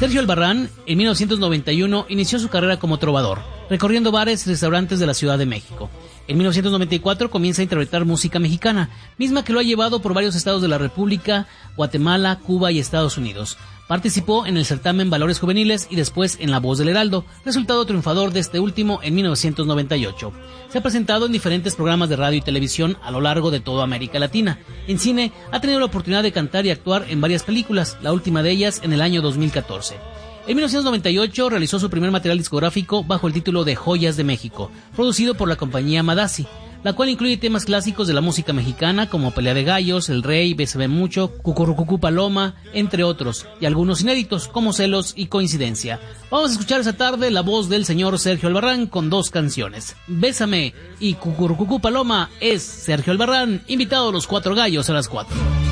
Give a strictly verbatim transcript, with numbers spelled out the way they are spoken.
Sergio Albarrán, en mil novecientos noventa y uno, inició su carrera como trovador, recorriendo bares y restaurantes de la Ciudad de México. En mil novecientos noventa y cuatro comienza a interpretar música mexicana, misma que lo ha llevado por varios estados de la República, Guatemala, Cuba y Estados Unidos. Participó en el certamen Valores Juveniles y después en La Voz del Heraldo, resultado triunfador de este último en mil novecientos noventa y ocho. Se ha presentado en diferentes programas de radio y televisión a lo largo de toda América Latina. En cine ha tenido la oportunidad de cantar y actuar en varias películas, la última de ellas en el año dos mil catorce. En mil novecientos noventa y ocho realizó su primer material discográfico bajo el título de Joyas de México, producido por la compañía Madasi, la cual incluye temas clásicos de la música mexicana como Pelea de Gallos, El Rey, Bésame Mucho, Cucurrucucú Paloma, entre otros, y algunos inéditos como Celos y Coincidencia. Vamos a escuchar esta tarde la voz del señor Sergio Albarrán con dos canciones, Bésame y Cucurrucucú Paloma. Es Sergio Albarrán, invitado a Los Cuatro Gallos a las cuatro.